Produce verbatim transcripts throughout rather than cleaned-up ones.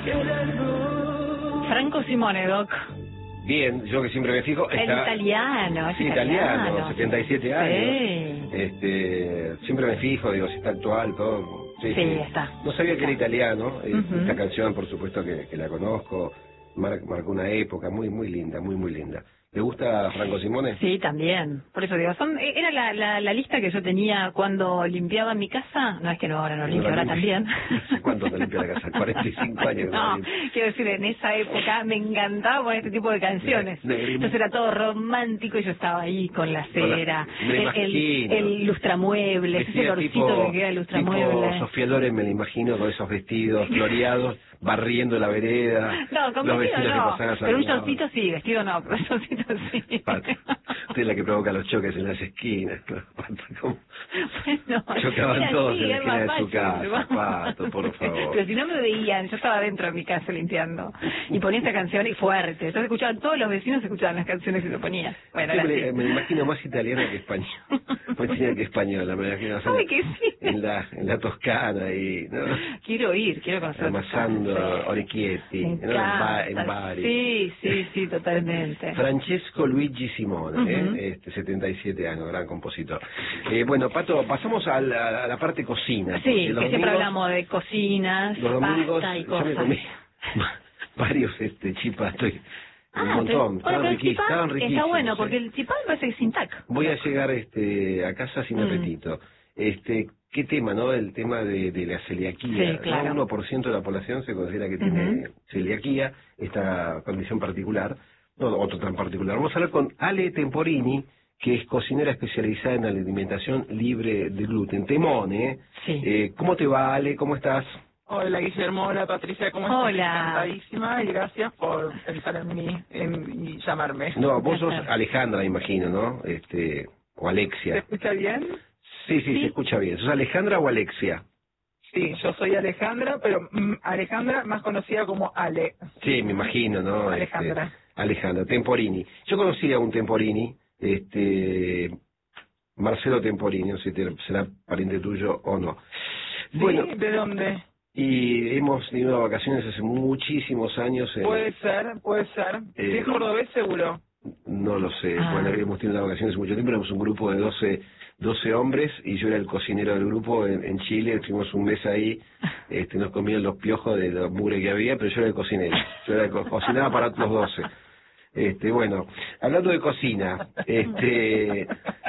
Franco Simone, Doc. Bien, yo que siempre me fijo... El está... italiano, es sí, italiano. italiano, setenta y siete años. Sí. Este, siempre me fijo, digo, si está actual, todo... Sí, Sí, sí. está. No sabía que era italiano. eh, Uh-huh. Esta canción, por supuesto, que, que la conozco. Mar, marcó una época muy, muy linda, muy, muy linda. ¿Te gusta Franco Simone? Sí, también. Por eso digo, son, era la, la, la lista que yo tenía cuando limpiaba mi casa. No es que no, ahora no limpio, ahora también. ¿Hace cuánto te limpia la casa? cuarenta y cinco años. No, quiero decir, en esa época me encantaba poner este tipo de canciones. Ne- ne- Entonces era todo romántico y yo estaba ahí con la cera, Me el, imagino. el, el lustramuebles, ese Vestida olorcito tipo, que queda el tipo lustramuebles. Sofía Loren, me la imagino, con esos vestidos floreados, barriendo la vereda. No, con los vestido vecinos no, que pasan a pero un saludar. shortcito sí, vestido no, pero un shortcito sí. Pato, usted es la que provoca los choques en las esquinas. Pato, ¿cómo? Bueno, chocaban era todos así, en la era esquina de más su fácil, casa, Pato, por favor. Pero si no me veían, yo estaba dentro de mi casa limpiando y ponía esta canción y fuerte. Entonces escuchaban, todos los vecinos escuchaban las canciones y se ponían. Bueno, era me, así. me imagino más italiana que española. Más italiana que española, me imagino. O sea, Ay, que sí. En la, en la Toscana y... ¿no? Quiero ir, quiero conocer. Amasando Sí. Orecchietti, Me ¿no? en, ba, en encanta. Bari. Sí, sí, sí, totalmente. Francesco Luigi Simone, Uh-huh. ¿eh? este, setenta y siete años, gran compositor. Eh, bueno, Pato, pasamos a la, a la parte cocina. Sí, porque que los siempre domingos- hablamos de cocinas, Los domingos pasta y yo me cosas. comí varios este, chipas, estoy un Ah, montón, pero, bueno, estaban, pero el riquí- chipá estaban está riquísimos. bueno, ¿eh? porque el chipá me parece que es sin tac. Voy a llegar este, a casa sin Mm. apetito. Este, ¿qué tema, no? El tema de, de la celiaquía. Sí, claro. ¿no? uno por ciento de la población se considera que tiene Ujú. celiaquía, esta condición particular, no otro tan particular. Vamos a hablar con Ale Temporini, que es cocinera especializada en alimentación libre de gluten. Temón, ¿eh? Sí. Eh, ¿Cómo te va, Ale? ¿Cómo estás? Hola Guillermo, hola Patricia, ¿cómo estás? Hola. Encantadísima y gracias por pensar en mí en, y llamarme. No, vos sos placer. Alejandra, me imagino, ¿no? Este, o ¿Se Alexia. escucha bien? Sí, sí, Sí. se escucha bien. ¿Sos Alejandra o Alexia? Sí, yo soy Alejandra, pero mm, Alejandra más conocida como Ale. Sí, me imagino, ¿no? Alejandra. Este, Alejandra, Temporini. Yo conocí a un Temporini, este, Marcelo Temporini, no sé si será pariente tuyo o no. ¿Sí? Bueno, ¿De dónde? y hemos tenido vacaciones hace muchísimos años. En, Puede ser, puede ser. Eh, ¿Sí es cordobés seguro? No lo sé. Ah. Bueno, hemos tenido vacaciones hace mucho tiempo, éramos un grupo de doce doce hombres y yo era el cocinero del grupo en, en Chile, estuvimos un mes ahí, este, nos comían los piojos de la mugre que había, pero yo era el cocinero, yo era el co cocinaba para los doce. Este, bueno, hablando de cocina, este,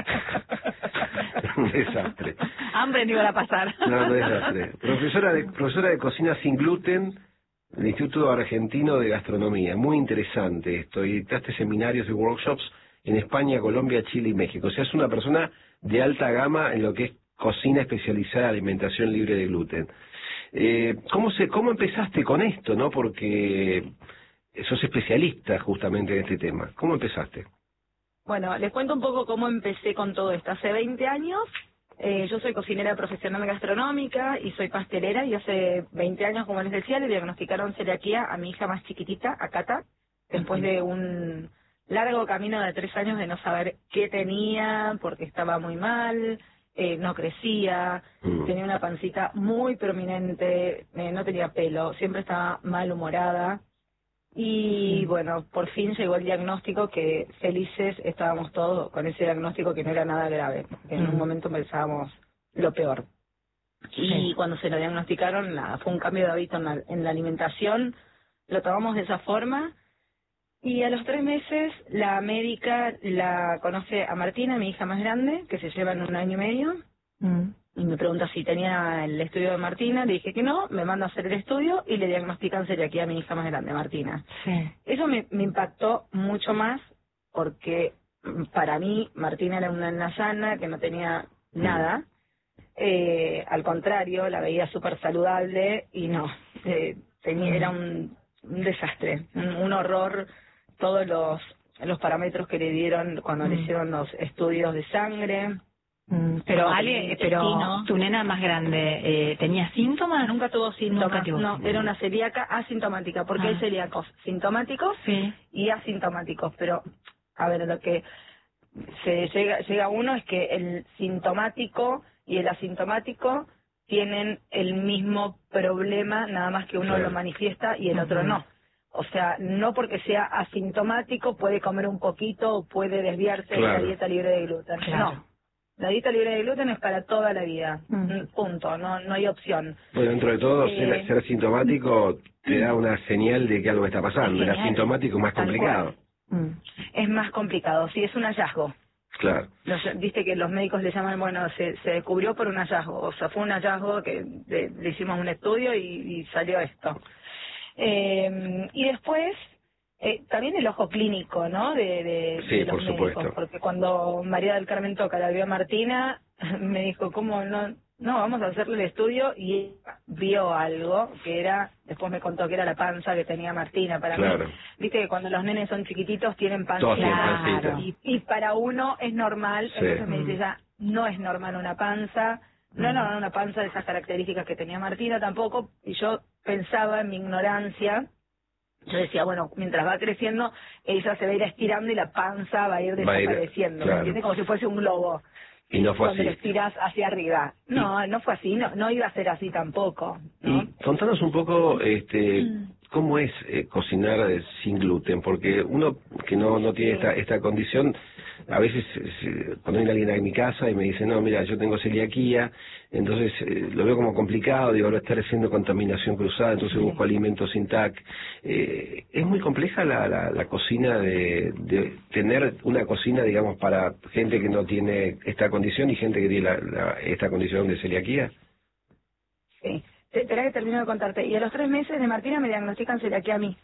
un desastre. Hambre no iba a pasar. No, no desastre. Profesora de, profesora de cocina sin gluten del Instituto Argentino de Gastronomía. Muy interesante esto. Y daste seminarios y workshops en España, Colombia, Chile y México. O sea, es una persona de alta gama en lo que es cocina especializada, alimentación libre de gluten. Eh, ¿cómo, se, ¿Cómo empezaste con esto, no? Porque sos especialista justamente en este tema. ¿Cómo empezaste? Bueno, les cuento un poco cómo empecé con todo esto. Hace veinte años, eh, yo soy cocinera profesional gastronómica y soy pastelera, y hace veinte años, como les decía, le diagnosticaron celiaquía a mi hija más chiquitita, a Cata, después de un largo camino de tres años de no saber qué tenía, porque estaba muy mal, eh, no crecía, Mm. tenía una pancita muy prominente, eh, no tenía pelo, siempre estaba malhumorada. Y bueno, por fin llegó el diagnóstico, que felices estábamos todos con ese diagnóstico, que no era nada grave, que en Mm. un momento pensábamos lo peor. Y Sí. cuando se lo diagnosticaron, nada, fue un cambio de hábito en la, en la alimentación, lo tomamos de esa forma, y a los tres meses la médica la conoce a Martina, mi hija más grande, que se llevan un año y medio, Mm. y me pregunta si tenía el estudio de Martina, le dije que no, me manda a hacer el estudio y le diagnostican celiaquía a mi hija más grande, Martina. Sí. Eso me, me impactó mucho más, porque mm, para mí Martina era una nena sana que no tenía nada, eh, al contrario, la veía súper saludable y no, eh, tenía, era un, un desastre, un, un horror, todos los, los parámetros que le dieron cuando le Mm. hicieron los estudios de sangre. Mm, Pero No, Ale, tenía pero intestino. tu nena más grande, eh, ¿tenía síntomas? Nunca tuvo síntomas, Nunca tuvo no, síntomas. era una celíaca asintomática, porque Ah. hay celíacos sintomáticos Sí. y asintomáticos, pero a ver, lo que se llega llega a uno es que el sintomático y el asintomático tienen el mismo problema, nada más que uno Claro. lo manifiesta y el otro Ujú. no. O sea, no porque sea asintomático puede comer un poquito o puede desviarse de la Claro. dieta libre de gluten. Claro. No. La dieta libre de gluten es para toda la vida. Mm. Punto. No, no hay opción. Bueno, dentro de todo, Eh, ser, ser sintomático te da una señal de que algo está pasando. El Genial. asintomático es más Tal complicado. Mm. Es más complicado. Sí, es un hallazgo. Claro. Los- Viste que los médicos le llaman, bueno, se, se descubrió por un hallazgo. O sea, fue un hallazgo que le, le hicimos un estudio y, y salió esto. Eh, y después, eh, también el ojo clínico, ¿no? De, de, Sí, de los por médicos. supuesto. Porque cuando María del Carmen Toca la vio a Martina, me dijo, ¿cómo no? No, vamos a hacerle el estudio, y ella vio algo que era, después me contó que era la panza que tenía Martina. Para Claro. mí, viste que cuando los nenes son chiquititos tienen panza. Todos tienen Claro. pancita. Y, y para uno es normal, Sí. entonces me dice Mm. ella, no es normal una panza, no es normal una panza de esas características que tenía Martina tampoco, y yo pensaba en mi ignorancia, yo decía, bueno, mientras va creciendo, ella se va a ir estirando y la panza va a ir Va a ir- desapareciendo, claro. ¿me entiendes? Como si fuese un globo. Y no fue cuando así. lo estiras hacia arriba. No, no fue así, no, no iba a ser así tampoco, ¿no? Y contanos un poco, este, cómo es eh, cocinar eh, sin gluten, porque uno que no no tiene Sí. esta esta condición, a veces eh, cuando viene alguien a mi casa y me dice, no, mira, yo tengo celiaquía, entonces eh, lo veo como complicado, digo, ahora estar haciendo contaminación cruzada, entonces Sí. busco alimentos sin T A C. Eh, es muy compleja la, la, la cocina de, de tener una cocina, digamos, para gente que no tiene esta condición y gente que tiene la, la, esta condición de celiaquía. Sí. Espera que termino de contarte. Y a los tres meses de Martina me diagnostican celiaquía a mí.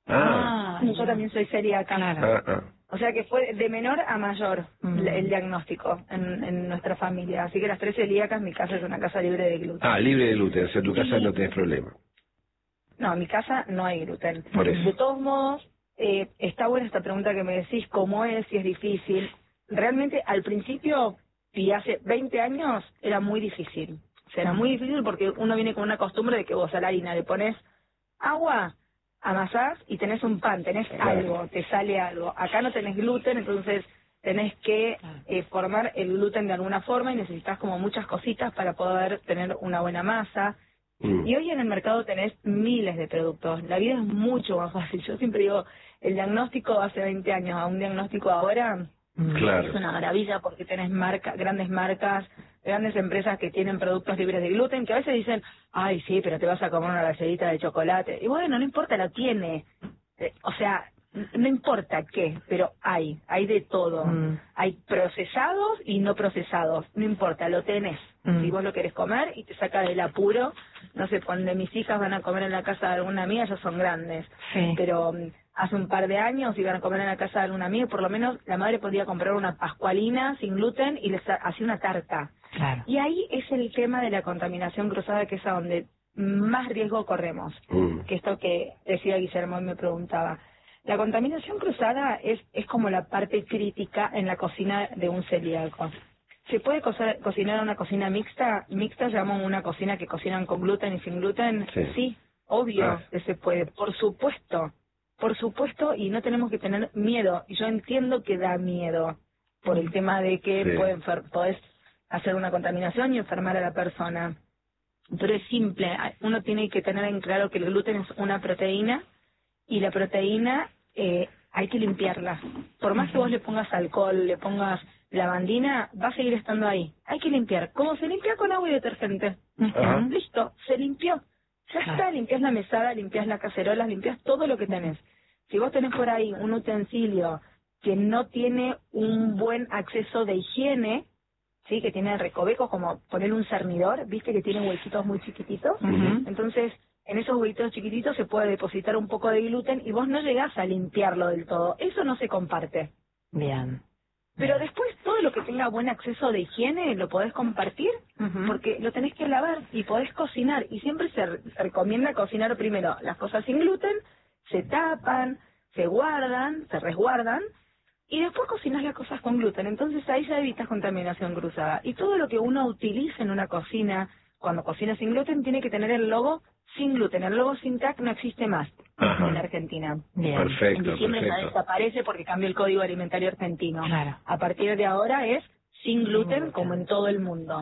Ah, Ah, Y yo también soy celíaca. Claro. ah, ah. O sea que fue de menor a mayor Mm. el, el diagnóstico en, en nuestra familia. Así que las tres celíacas, mi casa es una casa libre de gluten. Ah, libre de gluten, o sea, en tu casa no tenés problema. No, en mi casa no hay gluten. Por eso. De todos modos, eh, está buena esta pregunta que me decís, cómo es, si es difícil. Realmente, al principio, y hace veinte años, era muy difícil. O sea, era muy difícil porque uno viene con una costumbre de que vos a la harina le pones agua, amasás y tenés un pan, tenés Claro. algo, te sale algo. Acá no tenés gluten, entonces tenés que eh, formar el gluten de alguna forma y necesitas como muchas cositas para poder tener una buena masa. Mm. Y hoy en el mercado tenés miles de productos. La vida es mucho más fácil. Yo siempre digo, el diagnóstico hace veinte años a un diagnóstico ahora Mm. Claro. es una maravilla porque tenés marca, grandes marcas, grandes empresas que tienen productos libres de gluten, que a veces dicen, ay, sí, pero te vas a comer una galletita de chocolate. Y bueno, no importa, lo tiene. Eh, o sea, n- no importa qué, pero hay, hay de todo. Mm. Hay procesados y no procesados, no importa, lo tenés. Mm. Si vos lo querés comer y te saca del apuro, no sé, cuando mis hijas van a comer en la casa de alguna amiga, ya son grandes. Sí. Pero mm, hace un par de años iban a comer en la casa de alguna amiga, por lo menos la madre podía comprar una pascualina sin gluten y les ha- hacía una tarta. Claro. Y ahí es el tema de la contaminación cruzada, que es a donde más riesgo corremos. Mm. Que esto que decía Guillermo y me preguntaba. La contaminación cruzada es, es como la parte crítica en la cocina de un celíaco. ¿Se puede cocer- cocinar una cocina mixta? Mixta llamamos una cocina que cocinan con gluten y sin gluten. Sí. Obvio Ah. que se puede, por supuesto. Por supuesto, y no tenemos que tener miedo. Y yo entiendo que da miedo por el tema de que Sí. puede enfer- podés hacer una contaminación y enfermar a la persona. Pero es simple. Uno tiene que tener en claro que el gluten es una proteína y la proteína eh, hay que limpiarla. Por más que vos le pongas alcohol, le pongas lavandina, va a seguir estando ahí. Hay que limpiar. ¿Cómo se limpia? Con agua y detergente. Ajá. Listo, se limpió. Ya Claro. está, limpias la mesada, limpias la cacerola, limpias todo lo que tenés. Si vos tenés por ahí un utensilio que no tiene un buen acceso de higiene, sí, que tiene recovecos, como poner un cernidor, viste que tiene huequitos muy chiquititos, Ujú. entonces en esos huequitos chiquititos se puede depositar un poco de gluten y vos no llegás a limpiarlo del todo. Eso no se comparte. Bien. Pero después todo lo que tenga buen acceso de higiene lo podés compartir Ujú. porque lo tenés que lavar y podés cocinar. Y siempre se, re- se recomienda cocinar primero las cosas sin gluten, se tapan, se guardan, se resguardan y después cocinás las cosas con gluten. Entonces ahí ya evitas contaminación cruzada. Y todo lo que uno utiliza en una cocina, cuando cocina sin gluten, tiene que tener el logo sin gluten. El logo sin T A C no existe más Ajá. en Argentina. Bien. En Perfecto, diciembre ya perfecto. desaparece porque cambió el Código Alimentario Argentino. Claro. A partir de ahora es sin gluten, gluten. como en todo el mundo.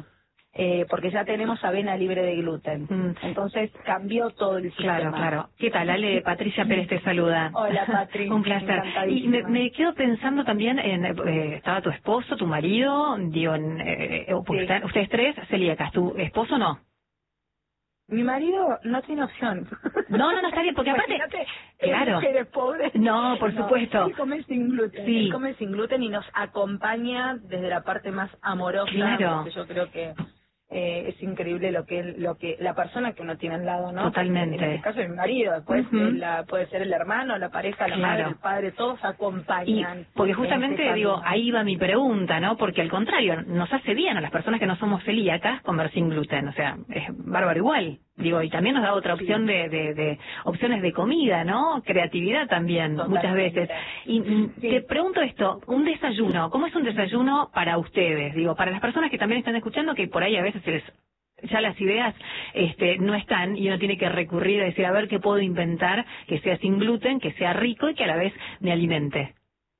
eh, porque ya tenemos avena libre de gluten. Mm. Entonces cambió todo el sistema. Claro, claro. ¿Qué tal, Ale? Patricia Pérez te saluda. Hola, Patri. Un placer. Y me, me quedo pensando también en, eh, estaba tu esposo, tu marido, digo, en, eh, porque Sí. están, ustedes tres celíacas, ¿tu esposo no? Mi marido no tiene opción. No, no, no, está bien, porque aparte... Imagínate, Claro. él eres pobre. No, por supuesto. Él come sin gluten. Sí. Él come sin gluten y nos acompaña desde la parte más amorosa. Claro. Porque yo creo que eh, es increíble lo que él- lo que la persona que uno tiene al lado, ¿no? Totalmente. En este caso, mi marido. Después Ujú. el- la, puede ser el hermano, la pareja, la Claro. madre, el padre. Todos Y acompañan. porque en justamente este digo, camino. ahí va mi pregunta, ¿no? Porque al contrario, nos hace bien a las personas que no somos celíacas comer sin gluten, o sea, es bárbaro igual. Digo, y también nos da otra opción de, de, de opciones de comida, ¿no? Creatividad también, Totalmente. muchas veces. Y mm, Sí. te pregunto esto, un desayuno, ¿cómo es un desayuno para ustedes? Digo, para las personas que también están escuchando, que por ahí a veces se les ya las ideas este, no están y uno tiene que recurrir a decir, a ver qué puedo inventar que sea sin gluten, que sea rico y que a la vez me alimente.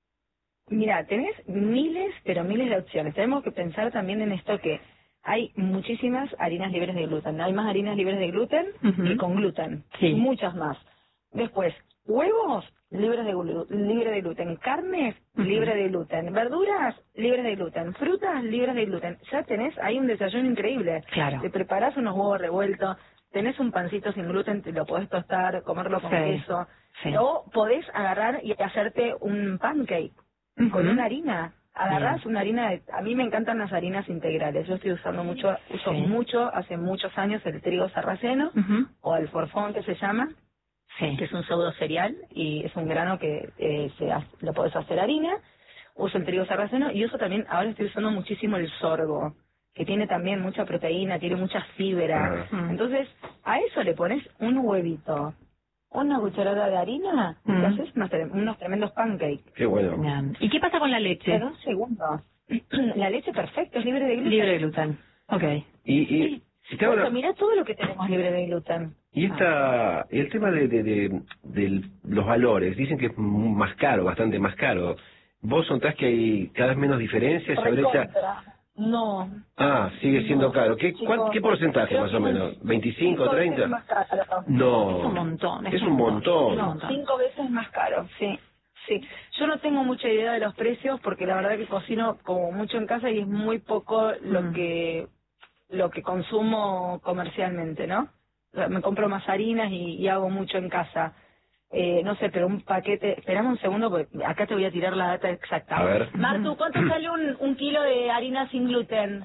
Mira, tenés miles, pero miles de opciones. Tenemos que pensar también en esto que hay muchísimas harinas libres de gluten. Hay más harinas libres de gluten Ujú. que con gluten. Sí. Muchas más. Después, huevos libres de, glu- libre de gluten. Carnes Ujú. libre de gluten. Verduras libres de gluten. Frutas libres de gluten. Ya tenés ahí un desayuno increíble. Claro. Te preparás unos huevos revueltos. Tenés un pancito sin gluten, te lo podés tostar, comerlo con Sí. queso. Sí. O podés agarrar y hacerte un pancake con Ujú. una harina. Agarrás Bien. una harina, de, a mí me encantan las harinas integrales. Yo estoy usando mucho, uso Sí. mucho, hace muchos años, el trigo sarraceno, Ujú. o el forfón que se llama, Sí. que es un pseudo cereal, y es un grano que eh, se hace- lo podés hacer harina. Uso el trigo sarraceno, y uso también, ahora estoy usando muchísimo el sorgo, que tiene también mucha proteína, tiene mucha fibra. Ajá. Entonces, a eso le pones un huevito, una cucharada de harina, y Mm. te haces unos, tre- unos tremendos pancakes. Qué bueno. Bien. ¿Y qué pasa con la leche? En un segundo. La leche perfecta, es libre de gluten. Libre de gluten. Ok. Y, y, y te hago Bueno, una- mira todo lo que tenemos libre de gluten. y esta, y el tema de, de, de, de los valores, dicen que es m- más caro, bastante más caro. ¿Vos notás que hay cada vez menos diferencias? Esa brecha. Recontra. No. Ah, sigue siendo No, caro. ¿Qué, chicos, cuán- ¿Qué porcentaje creo más que o un menos? ¿veinticinco, cinco veces treinta? más caro. No. Es un montón, es Es un un montón. montón. No, cinco veces más caro, sí. Sí, yo no tengo mucha idea de los precios porque la verdad que cocino como mucho en casa y es muy poco lo Mm. que lo que consumo comercialmente, ¿no? O sea, me compro más harinas y, y hago mucho en casa. Eh, no sé, pero un paquete... Esperame un segundo porque acá te voy a tirar la data exacta. A ver. Martu, ¿cuánto sale un, un kilo de harina sin gluten?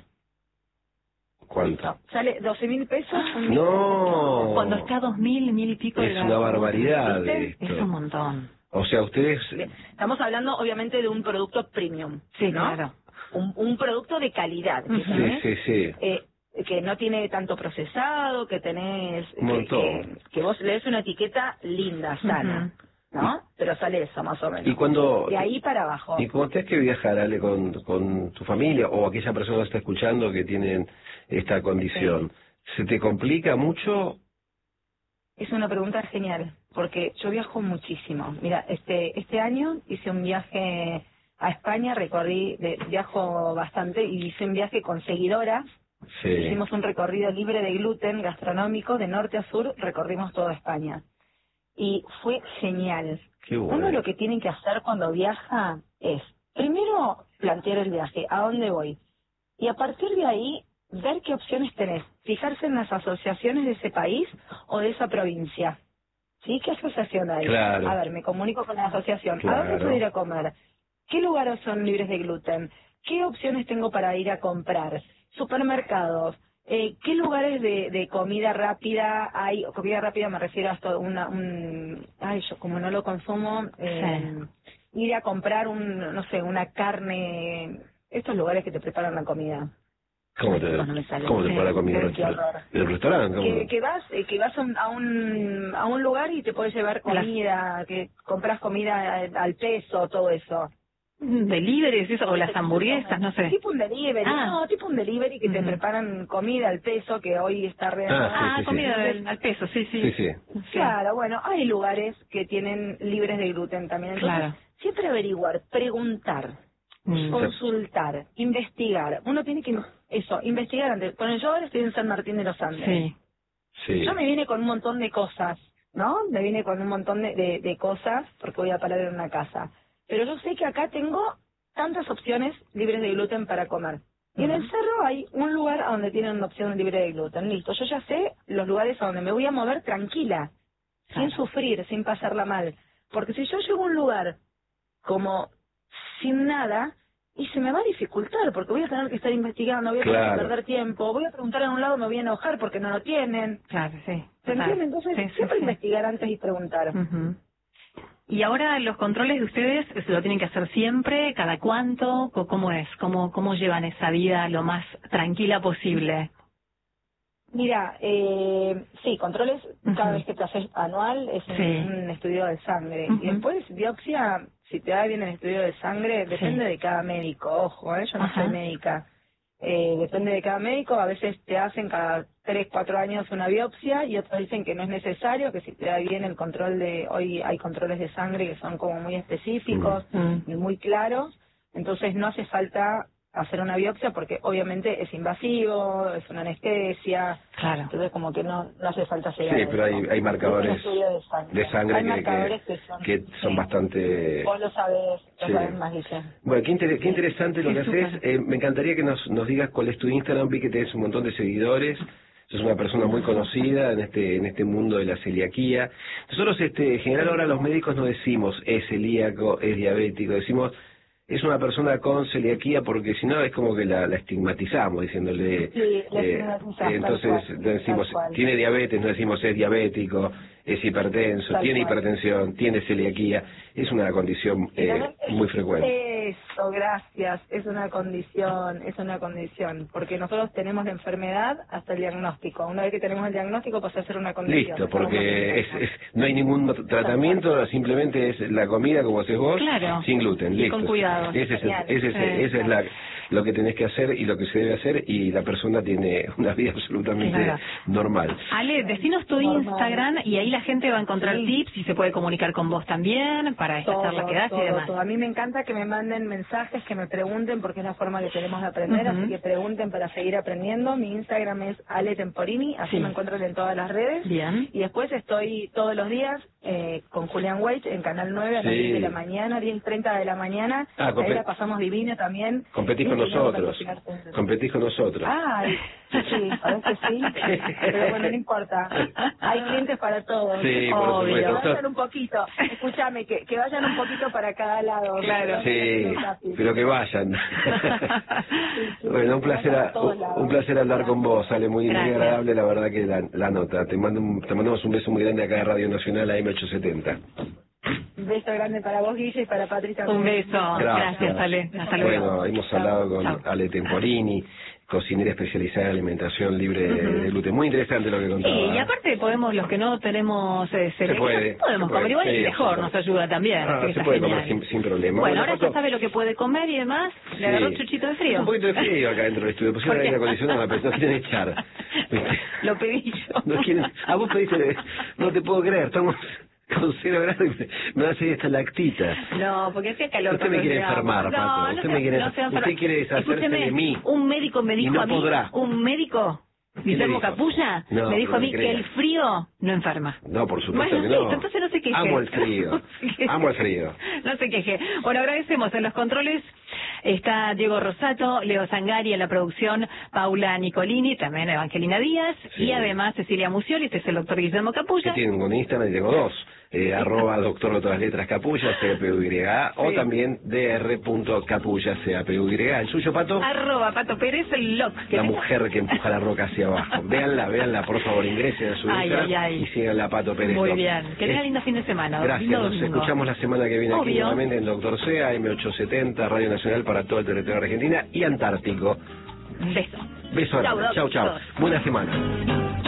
¿Cuánto? Sale doce mil pesos. un- No. Cuando está a dos mil, mil y pico. Es de una gas. barbaridad ¿Viste? esto. Es un montón. O sea, ustedes... Bien, estamos hablando obviamente de un producto premium. Sí, ¿no? claro. Un, un producto de calidad. Que Ujú. Sí, tenés, sí, sí. eh, que no tiene tanto procesado, que tenés... Un que, montón. que, que vos lees una etiqueta linda, sana. ¿No? Pero sale eso, más o menos. Y cuando... De ahí para abajo. Y cuando tenés que viajar, Ale, con, con tu familia o aquella persona que está escuchando que tienen esta condición, ¿se te complica mucho? Es una pregunta genial, porque yo viajo muchísimo. Mira, este este año hice un viaje a España, recorrí, de, viajo bastante, y hice un viaje con seguidoras. Sí. Hicimos un recorrido libre de gluten gastronómico, de norte a sur, recorrimos toda España. Y fue genial. Qué bueno. Uno lo que tiene que hacer cuando viaja es, primero, plantear el viaje, a dónde voy. Y a partir de ahí, ver qué opciones tenés. Fijarse en las asociaciones de ese país o de esa provincia. ¿Sí? ¿Qué asociación hay? Claro. A ver, me comunico con la asociación. ¿A Claro. dónde puedo ir a comer? ¿Qué lugares son libres de gluten? ¿Qué opciones tengo para ir a comprar? Supermercados. Eh, ¿Qué lugares de, de comida rápida hay? Comida rápida me refiero a esto, una, un... Ay, yo como no lo consumo, eh, ir a comprar un, no sé, una carne... Estos lugares que te preparan la comida. ¿Cómo Ay, te, chicos, no me sale. ¿cómo te Sí, para la comida? qué- qué horror. ¿En el restaurante? ¿Cómo? Que, que vas eh, que vas a un, a un a un lugar y te puedes llevar comida, que compras comida al, al peso, todo eso. Deliveries, eso, o las hamburguesas, no sé. Tipo un delivery, Ah. no, tipo un delivery que te Ujú. preparan comida al peso, que hoy está re... Ah, sí, Ah, sí, comida sí. del- al peso, sí, sí. Sí, sí. Sí. Claro, bueno, hay lugares que tienen libres de gluten también. Entonces, Claro. siempre averiguar, preguntar, Mm. consultar, investigar. Uno tiene que eso, investigar antes. Bueno, yo ahora estoy en San Martín de los Andes. Sí. Sí. Yo me vine con un montón de cosas, ¿no? Me vine con un montón de, de, de cosas porque voy a parar en una casa. Pero yo sé que acá tengo tantas opciones libres de gluten para comer. Y en el cerro hay un lugar a donde tienen una opción libre de gluten. Listo, yo ya sé los lugares a donde me voy a mover tranquila, sin sufrir, sin pasarla mal. Porque si yo llego a un lugar como sin nada, y se me va a dificultar, porque voy a tener que estar investigando, voy a tener Claro. que perder tiempo, voy a preguntar en un lado, me voy a enojar porque no lo tienen. Claro, sí. ¿Se Total. entiende? Entonces, Sí, sí, siempre sí. investigar antes y preguntar. Ujú. Y ahora los controles de ustedes se lo tienen que hacer siempre, cada cuánto, ¿O ¿cómo es? ¿Cómo, cómo llevan esa vida lo más tranquila posible? Mira, eh, sí, controles cada Ujú. vez que te haces anual es un, Sí. un estudio de sangre. Ujú. Y después biopsia, si te da bien el estudio de sangre, depende Sí. de cada médico. Ojo, ¿eh? Yo no Ajá. soy médica. Eh, depende de cada médico, a veces te hacen cada tres, cuatro años una biopsia y otros dicen que no es necesario, que si te da bien el control de, hoy hay controles de sangre que son como muy específicos Mm. y muy claros, entonces no hace falta hacer una biopsia porque obviamente es invasivo, es una anestesia, Claro. entonces como que no, no hace falta llegar Sí, a pero eso. hay, hay marcadores Es un estudio de sangre, de sangre hay que, marcadores que, que son, que son sí. bastante... Vos lo sabés, lo Sí. sabés más, Guille. Bueno, qué, inter- qué interesante lo Sí, que súper. haces. Eh, me encantaría que nos, nos digas cuál es tu Instagram. Vi que tenés un montón de seguidores. Sos una persona muy conocida en este en este mundo de la celiaquía. Nosotros, este, en general, ahora los médicos no decimos es celíaco, es diabético. Decimos es una persona con celiaquía porque si no es como que la, la estigmatizamos diciéndole... Sí, la eh, estigmatizás, tal entonces cual, no decimos tal cual. tiene diabetes, no decimos es diabético, es hipertenso, Tal tiene cual. hipertensión, tiene celiaquía. Es una condición Y eh, también- muy frecuente. Eso, gracias. Es una condición, es una condición. Porque nosotros tenemos la enfermedad hasta el diagnóstico. Una vez que tenemos el diagnóstico pasa a ser una condición. Listo, porque es, es, no hay ningún tratamiento, simplemente es la comida como haces vos, Claro. sin gluten, Y listo. con cuidados. Ese es, el- Genial. ese es, Sí. ese es la, lo que tenés que hacer y lo que se debe hacer y la persona tiene una vida absolutamente Claro. normal. Ale, decinos tu Normal. Instagram y ahí la gente va a encontrar Sí. tips y se puede comunicar con vos también para esta charla que das y todo, demás. todo. A mí me encanta que me manden mensajes, que me pregunten, porque es la forma que tenemos de aprender, Ujú. así que pregunten para seguir aprendiendo. Mi Instagram es Ale Temporini, así Sí. me encuentran en todas las redes. Bien. Y después estoy todos los días eh, con Julián White en Canal nueve a las Sí. diez de la mañana, diez treinta de la mañana. Ah, Ahí compe- la pasamos divino también. Competís Y con enseñamos a nosotros, cocinar juntos. competís con nosotros. Ay, sí, a veces sí, pero bueno, no importa. Hay clientes para todos. Sí, por Obvio. supuesto. Que vayan un poquito, escúchame, que, que vayan un poquito para cada lado. Claro. Sí, pero que vayan. Bueno, un placer, a- un placer hablar con vos, sale muy, muy Gracias. agradable la verdad que la, la nota. Te mando un- te mandamos un beso muy grande acá de Radio Nacional A M ochocientos setenta. Un beso grande para vos, Guille, y para Patri también. Un beso. Gracias, Ale. Hasta luego. Bueno, hemos Chao. hablado con Chao. Ale Temporini, cocinera especializada en alimentación libre de- Ujú. de gluten. Muy interesante lo que contaba. Sí, y ¿eh? aparte podemos, los que no tenemos eh, celiaquía, puede, podemos se puede, comer igual sí, y mejor, absolutamente. nos ayuda también. Ah, así que se está puede genial. comer sin, sin problema. Bueno, ahora Pato, ya sabe lo que puede comer y demás. sí. Le agarró un chuchito de frío. Un poquito de frío acá dentro del estudio. Pusieron ¿Por qué? aire acondicionado, pero no quieren echar. ¿Viste? Lo pedí yo. No quieren, a vos pediste, no te puedo creer, estamos con cero grados y me va a hacer esta lactita. No, porque hacía calor. Usted me cuando quiere llegamos. enfermar, No, Pato. no Usted se- me quiere- no se usted enferma. quiere deshacerse Escúcheme, de mí. Un médico me Y dijo no a mí, podrá. un médico, ¿Qué le Guillermo dijo? Capulla, No, me dijo no a mí le que creo. el frío no enferma. No, por supuesto Bueno, que listo, no. entonces no se queje. Amo el frío. No se queje. Amo el frío. No se queje. Bueno, agradecemos. En los controles está Diego Rosato, Leo Zangari en la producción, Paula Nicolini, también Evangelina Díaz, Sí. y además Cecilia Mucioli, este es el doctor Guillermo Que Capulla. tienen un Instagram y tengo dos. Eh, arroba doctor de todas las letras Capulla, C A P U Y A, o Sí. también dr.capulla, C A P U Y A. ¿El suyo, Pato? Arroba Pato Pérez, el loc. La mujer que empuja la roca hacia abajo. Véanla, véanla, por favor, ingresen a su Ay, Instagram ay, ay. y síganla a Pato Pérez. Muy Doc. bien. Que tenga Es- lindo fin de semana. Gracias, Lindo nos domingo. escuchamos la semana que viene aquí Obvio. nuevamente en Doctor C A, M ochocientos setenta, Radio Nacional para todo el territorio de Argentina y Antártico. Un beso. Beso Chau, grande. Doc. Chau, chau. Chau. Buena semana.